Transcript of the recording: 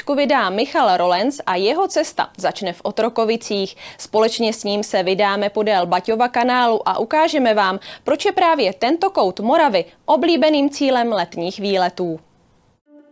kroužku vydá Michal Rolenc a jeho cesta začne v Otrokovicích. Společně s ním se vydáme podél Baťova kanálu a ukážeme vám, proč je právě tento kout Moravy oblíbeným cílem letních výletů.